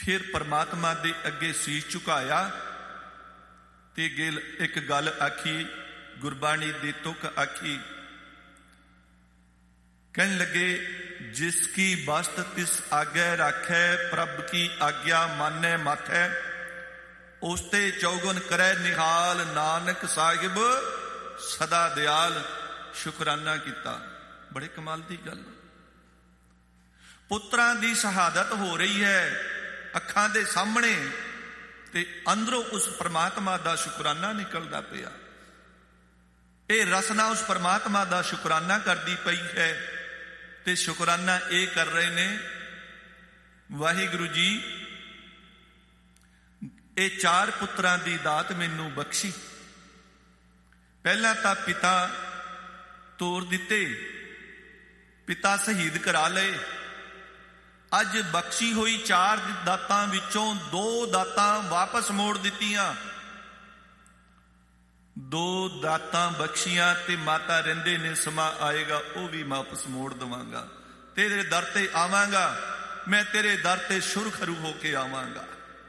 ਫਿਰ ਪਰਮਾਤਮਾ ਦੇ ਅੱਗੇ ਸੀਸ ਝੁਕਾਇਆ ਤੇ ਇੱਕ ਗੱਲ ਆਖੀ, ਗੁਰਬਾਣੀ ਦੀ ਤੁਕ ਆਖੀ। ਕਹਿਣ ਲੱਗੇ, ਜਿਸ ਕੀ ਬਸਤ ਤਿਸ ਆਗੇ ਰਾਖੈ, ਪ੍ਰਭ ਕੀ ਆਗਿਆ ਮਾਨੈ ਮਾਥੈ, ਉਸ ਤੇ ਚੌਗੁਣ ਕਰੈ ਨਿਹਾਲ, ਨਾਨਕ ਸਾਹਿਬ ਸਦਾ ਦਿਆਲ। ਸ਼ੁਕਰਾਨਾ ਕੀਤਾ। ਬੜੇ ਕਮਾਲ ਦੀ ਗੱਲ। ਪੁੱਤਰਾਂ ਦੀ ਸ਼ਹਾਦਤ ਹੋ ਰਹੀ ਹੈ ਅੱਖਾਂ ਦੇ ਸਾਹਮਣੇ, ਤੇ ਅੰਦਰੋਂ ਉਸ ਪਰਮਾਤਮਾ ਦਾ ਸ਼ੁਕਰਾਨਾ ਨਿਕਲਦਾ ਪਿਆ। ਇਹ ਰਸਨਾ ਉਸ ਪਰਮਾਤਮਾ ਦਾ ਸ਼ੁਕਰਾਨਾ ਕਰਦੀ ਪਈ ਹੈ। ਤੇ ਸ਼ੁਕਰਾਨਾ ਇਹ ਕਰ ਰਹੇ ਨੇ, ਵਾਹਿਗੁਰੂ ਜੀ ਇਹ 4 ਪੁੱਤਰਾਂ ਦੀ ਦਾਤ ਮੈਨੂੰ ਬਖਸ਼ੀ। ਪਹਿਲਾਂ ਤਾਂ ਪਿਤਾ ਤੋਰ ਦਿੱਤੇ, ਪਿਤਾ ਸ਼ਹੀਦ ਕਰਾ ਲਏ। ਅੱਜ ਬਖਸ਼ੀ ਹੋਈ 4 ਦਾਤਾਂ ਵਿੱਚੋਂ 2 ਦਾਤਾਂ ਵਾਪਸ ਮੋੜ ਦਿੱਤੀਆਂ। 2 ਦਾਤਾਂ ਬਖਸ਼ੀਆਂ ਤੇ ਮਾਤਾ ਰਹਿੰਦੇ ਨੇ, ਸਮਾਂ ਆਏਗਾ ਉਹ ਵੀ ਵਾਪਸ ਮੋੜ ਦੇਵਾਂਗਾ। ਤੇਰੇ ਦਰ ਤੇ ਆਵਾਂਗਾ ਮੈਂ, ਤੇਰੇ ਦਰ ਤੇ ਸੁਰਖਰੂ ਹੋ ਕੇ ਆਵਾਂਗਾ।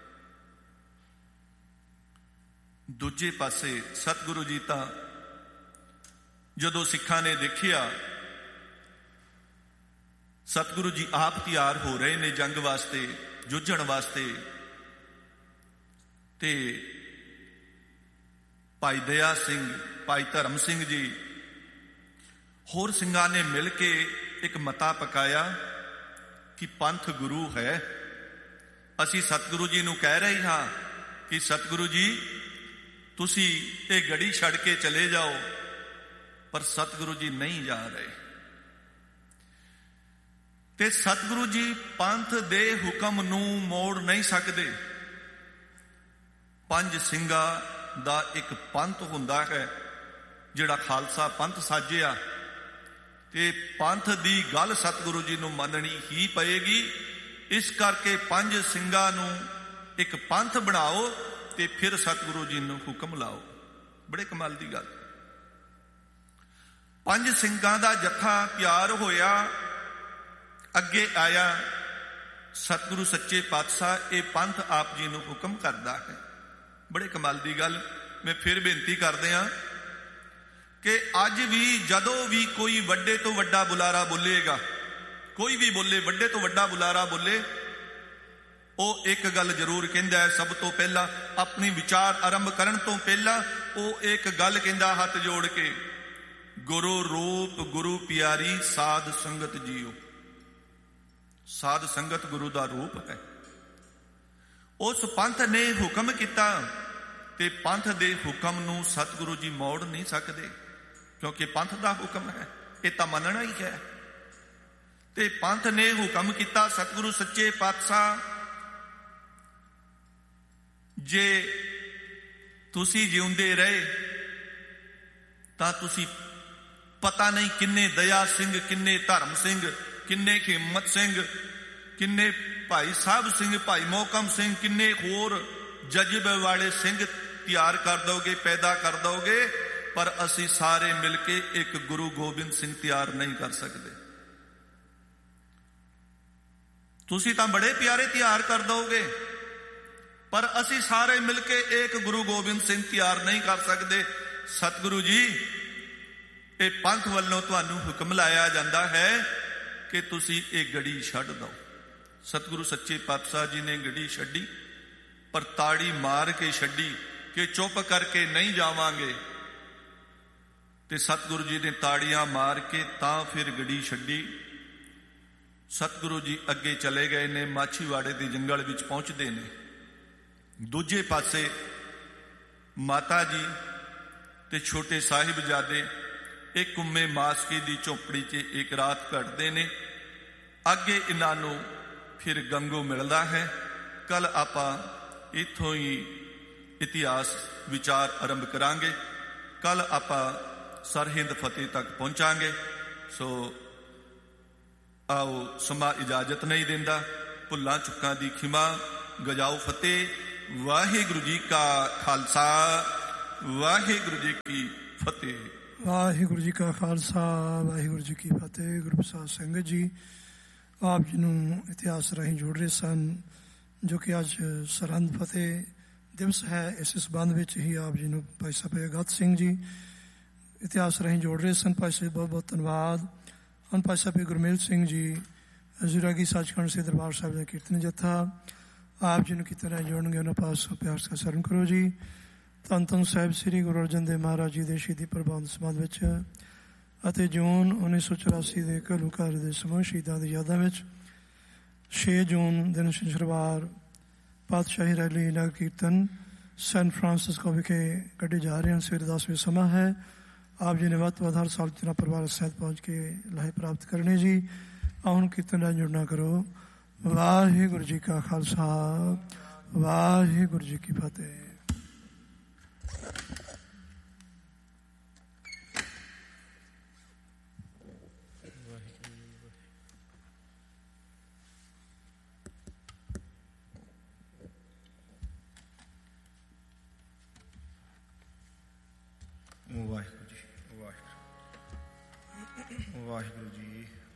ਦੂਜੇ ਪਾਸੇ ਸਤਿਗੁਰੂ ਜੀ ਤਾਂ ਜਦੋਂ ਸਿੱਖਾਂ ਨੇ ਦੇਖਿਆ ਸਤਿਗੁਰੂ ਜੀ ਆਪ ਤਿਆਰ ਹੋ ਰਹੇ ਨੇ ਜੰਗ ਵਾਸਤੇ, ਜੂਝਣ ਵਾਸਤੇ, ਤੇ ਭਾਈ ਦਇਆ ਸਿੰਘ, ਭਾਈ ਧਰਮ ਸਿੰਘ ਜੀ ਹੋਰ ਸਿੰਘਾਂ ਨੇ ਮਿਲ ਕੇ ਇੱਕ ਮਤਾ ਪਕਾਇਆ ਕਿ ਪੰਥ ਗੁਰੂ ਹੈ। ਅਸੀਂ ਸਤਿਗੁਰੂ ਜੀ ਨੂੰ ਕਹਿ ਰਹੇ ਹਾਂ ਕਿ ਸਤਿਗੁਰੂ ਜੀ ਤੁਸੀਂ ਇਹ ਗੜੀ ਛੱਡ ਕੇ ਚਲੇ ਜਾਓ, ਪਰ ਸਤਿਗੁਰੂ ਜੀ ਨਹੀਂ ਜਾ ਰਹੇ। ਤੇ ਸਤਿਗੁਰੂ ਜੀ ਪੰਥ ਦੇ ਹੁਕਮ ਨੂੰ ਮੋੜ ਨਹੀਂ ਸਕਦੇ। 5 ਸਿੰਘਾਂ ਦਾ ਇੱਕ ਪੰਥ ਹੁੰਦਾ ਹੈ ਜਿਹੜਾ ਖਾਲਸਾ ਪੰਥ ਸਾਜਿਆ, ਤੇ ਪੰਥ ਦੀ ਗੱਲ ਸਤਿਗੁਰੂ ਜੀ ਨੂੰ ਮੰਨਣੀ ਹੀ ਪਏਗੀ। ਇਸ ਕਰਕੇ 5 ਸਿੰਘਾਂ ਨੂੰ ਇੱਕ ਪੰਥ ਬਣਾਓ ਤੇ ਫਿਰ ਸਤਿਗੁਰੂ ਜੀ ਨੂੰ ਹੁਕਮ ਲਾਓ। ਬੜੇ ਕਮਾਲ ਦੀ ਗੱਲ। 5 ਸਿੰਘਾਂ ਦਾ ਜੱਥਾ ਤਿਆਰ ਹੋਇਆ, ਅੱਗੇ ਆਇਆ। ਸਤਿਗੁਰੂ ਸੱਚੇ ਪਾਤਸ਼ਾਹ ਇਹ ਪੰਥ ਆਪ ਜੀ ਨੂੰ ਹੁਕਮ ਕਰਦਾ ਹੈ। ਬੜੇ ਕਮਾਲ ਦੀ ਗੱਲ। ਮੈਂ ਫਿਰ ਬੇਨਤੀ ਕਰਦੇ ਹਾਂ ਕਿ ਅੱਜ ਵੀ ਜਦੋਂ ਵੀ ਕੋਈ ਵੱਡੇ ਤੋਂ ਵੱਡਾ ਬੁਲਾਰਾ ਬੋਲੇਗਾ, ਕੋਈ ਵੀ ਬੋਲੇ, ਵੱਡੇ ਤੋਂ ਵੱਡਾ ਬੁਲਾਰਾ ਬੋਲੇ, ਉਹ ਇੱਕ ਗੱਲ ਜ਼ਰੂਰ ਕਹਿੰਦਾ ਹੈ। ਸਭ ਤੋਂ ਪਹਿਲਾਂ ਆਪਣੀ ਵਿਚਾਰ ਆਰੰਭ ਕਰਨ ਤੋਂ ਪਹਿਲਾਂ ਉਹ ਇੱਕ ਗੱਲ ਕਹਿੰਦਾ ਹੱਥ ਜੋੜ ਕੇ, ਗੁਰੂ ਰੂਪ ਗੁਰੂ ਪਿਆਰੀ ਸਾਧ ਸੰਗਤ ਜੀਓ। ਸਾਧ ਸੰਗਤ ਗੁਰੂ ਦਾ ਰੂਪ ਹੈ। ਉਸ ਪੰਥ ਨੇ ਹੁਕਮ ਕੀਤਾ ਤੇ ਪੰਥ ਦੇ ਹੁਕਮ ਨੂੰ ਸਤਿਗੁਰੂ ਜੀ ਮੋੜ ਨਹੀਂ ਸਕਦੇ, ਕਿਉਂਕਿ ਪੰਥ ਦਾ ਹੁਕਮ ਹੈ, ਇਹ ਤਾਂ ਮੰਨਣਾ ਹੀ ਹੈ। ਤੇ ਪੰਥ ਨੇ ਹੁਕਮ ਕੀਤਾ, ਸਤਿਗੁਰੂ ਸੱਚੇ ਪਾਤਸ਼ਾਹ ਜੇ ਤੁਸੀਂ ਜਿਉਂਦੇ ਰਹੇ ਤਾਂ ਤੁਸੀਂ ਪਤਾ ਨਹੀਂ ਕਿੰਨੇ ਦਇਆ ਸਿੰਘ, ਕਿੰਨੇ ਧਰਮ ਸਿੰਘ, ਕਿੰਨੇ ਹਿੰਮਤ ਸਿੰਘ, ਕਿੰਨੇ ਭਾਈ ਸਾਹਿਬ ਸਿੰਘ, ਭਾਈ ਮੋਹਕਮ ਸਿੰਘ, ਕਿੰਨੇ ਹੋਰ ਜਜ਼ਬੇ ਵਾਲੇ ਸਿੰਘ ਤਿਆਰ ਕਰ ਦੋਗੇ, ਪੈਦਾ ਕਰ ਦੋਗੇ, ਪਰ ਅਸੀਂ ਸਾਰੇ ਮਿਲ ਕੇ ਇੱਕ ਗੁਰੂ ਗੋਬਿੰਦ ਸਿੰਘ ਤਿਆਰ ਨਹੀਂ ਕਰ ਸਕਦੇ। ਤੁਸੀਂ ਤਾਂ ਬੜੇ ਪਿਆਰੇ ਤਿਆਰ ਕਰ ਦੋਗੇ, ਪਰ ਅਸੀਂ ਸਾਰੇ ਮਿਲ ਕੇ ਇੱਕ ਗੁਰੂ ਗੋਬਿੰਦ ਸਿੰਘ ਤਿਆਰ ਨਹੀਂ ਕਰ ਸਕਦੇ। ਸਤਿਗੁਰੂ ਜੀ ਇਹ ਪੰਥ ਵੱਲੋਂ ਤੁਹਾਨੂੰ ਹੁਕਮ ਲਾਇਆ ਜਾਂਦਾ ਹੈ ਕਿ ਤੁਸੀਂ ਇਹ ਗੜੀ ਛੱਡ ਦਿਓ। ਸਤਿਗੁਰੂ ਸੱਚੇ ਪਾਤਸ਼ਾਹ ਜੀ ਨੇ ਗੜੀ ਛੱਡੀ, ਪਰ ਤਾੜੀ ਮਾਰ ਕੇ ਛੱਡੀ ਕਿ ਚੁੱਪ ਕਰਕੇ ਨਹੀਂ ਜਾਵਾਂਗੇ। ਤੇ ਸਤਿਗੁਰੂ ਜੀ ਨੇ ਤਾੜੀਆਂ ਮਾਰ ਕੇ ਤਾਂ ਫਿਰ ਗੜੀ ਛੱਡੀ। ਸਤਿਗੁਰੂ ਜੀ ਅੱਗੇ ਚਲੇ ਗਏ ਨੇ, ਮਾਛੀਵਾੜੇ ਦੇ ਜੰਗਲ ਵਿੱਚ ਪਹੁੰਚਦੇ ਨੇ। ਦੂਜੇ ਪਾਸੇ ਮਾਤਾ ਜੀ ਤੇ ਛੋਟੇ ਸਾਹਿਬਜ਼ਾਦੇ ਇੱਕ ਕੁੰਮੇ ਮਾਸਕੀ ਦੀ ਝੋਪੜੀ 'ਚ ਇੱਕ ਰਾਤ ਕੱਟਦੇ ਨੇ। ਅੱਗੇ ਇਹਨਾਂ ਨੂੰ ਫਿਰ ਗੰਗੋ ਮਿਲਦਾ ਹੈ। ਕੱਲ ਆਪਾਂ ਇੱਥੋਂ ਹੀ ਇਤਿਹਾਸ ਵਿਚਾਰ ਆਰੰਭ ਕਰਾਂਗੇ। ਕੱਲ ਆਪਾਂ ਸਰਹਿੰਦ ਫਤਿਹ ਤੱਕ ਪਹੁੰਚਾਂਗੇ। ਸੋ ਆਓ, ਸਮਾਂ ਇਜਾਜ਼ਤ ਨਹੀਂ ਦਿੰਦਾ। ਭੁੱਲਾਂ ਚੁੱਕਾਂ ਦੀ ਖਿਮਾ, ਗਜਾਓ ਫਤਿਹ। ਵਾਹਿਗੁਰੂ ਜੀ ਕਾ ਖਾਲਸਾ, ਵਾਹਿਗੁਰੂ ਜੀ ਕੀ ਫਤਿਹ। ਵਾਹਿਗੁਰੂ ਜੀ ਕਾ ਖਾਲਸਾ, ਵਾਹਿਗੁਰੂ ਜੀ ਕੀ ਫਤਿਹ। ਗੁਰੂ ਪ੍ਰਸਾਦ ਸਿੰਘ ਜੀ ਆਪ ਜੀ ਨੂੰ ਇਤਿਹਾਸ ਰਾਹੀਂ ਜੋੜ ਰਹੇ ਸਨ। ਜੋ ਕਿ ਅੱਜ ਸਰਹੰਦ ਫਤਿਹ ਦਿਵਸ ਹੈ। ਇਸ ਸੰਬੰਧ ਵਿੱਚ ਹੀ ਆਪ ਜੀ ਨੂੰ ਭਾਈ ਸਾਹਿਬ ਅਗਤ ਸਿੰਘ ਜੀ ਇਤਿਹਾਸ ਰਾਹੀਂ ਜੋੜ ਰਹੇ ਸਨ। ਭਾਈ ਸਾਹਿਬ ਬਹੁਤ ਬਹੁਤ ਧੰਨਵਾਦ। ਹੁਣ ਭਾਈ ਸਾਹਿਬ ਗੁਰਮੇਲ ਸਿੰਘ ਜੀ ਜ਼ੁਰਾਗੀ ਸੱਚਖੰਡ ਸੇ ਦਰਬਾਰ ਸਾਹਿਬ ਦਾ ਕੀਰਤਨ ਜੱਥਾ ਆਪ ਜੀ ਨੂੰ ਕੀਰਤਨ ਰਾਹੀਂ ਜੋੜਨਗੇ। ਉਹਨਾਂ ਪਾਸ ਪਿਆਰ ਸਤਿਕਾਰ ਸਰਨ ਕਰੋ ਜੀ। ਧੰਨ ਧੰਨ ਸਾਹਿਬ ਸ੍ਰੀ ਗੁਰੂ ਅਰਜਨ ਦੇਵ ਮਹਾਰਾਜ ਜੀ ਦੇ ਸ਼ਹੀਦੀ ਪ੍ਰਬੰਧ ਸੰਬੰਧ ਵਿੱਚ ਅਤੇ ਜੂਨ 1984 ਦੇ ਘੱਲੂਘਾਰੇ ਦੇ ਸਮੂਹ ਸ਼ਹੀਦਾਂ ਦੀ ਯਾਦਾਂ ਵਿੱਚ 6 ਜੂਨ ਦਿਨ ਸ਼ੁੱਕਰਵਾਰ ਪਾਤਸ਼ਾਹੀ ਰੈਲੀ ਨਗਰ ਕੀਰਤਨ ਸੈਨ ਫਰਾਂਸਿਸਕੋ ਵਿਖੇ ਕੱਢੇ ਜਾ ਰਹੇ ਹਨ। ਸਵੇਰੇ 10 ਵਜੇ ਸਮਾਂ ਹੈ। ਆਪ ਜੀ ਨੇ ਵੱਧ ਤੋਂ ਵੱਧ ਹਰ ਸਾਲ ਜਨਾ ਪਰਿਵਾਰ ਸਹਿਤ ਪਹੁੰਚ ਕੇ ਲਾਹੇ ਪ੍ਰਾਪਤ ਕਰਨੇ ਜੀ। ਹੁਣ ਕੀਰਤਨ ਨਾਲ ਜੁੜਨਾ ਕਰੋ। ਵਾਹਿਗੁਰੂ ਜੀ ਕਾ ਖਾਲਸਾ ਵਾਹਿਗੁਰੂ ਜੀ ਕੀ ਫਤਿਹ। ਵਾਹਿਗੁਰੂ ਜੀ ਵਾਹਿਗੁਰੂ ਜੀ।